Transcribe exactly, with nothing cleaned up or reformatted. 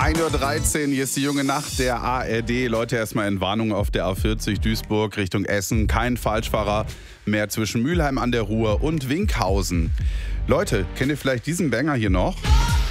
ein Uhr dreizehn, hier ist die junge Nacht der A R D. Leute, erstmal in Warnung auf der A vierzig Duisburg Richtung Essen. Kein Falschfahrer mehr zwischen Mülheim an der Ruhr und Winkhausen. Leute, kennt ihr vielleicht diesen Banger hier noch?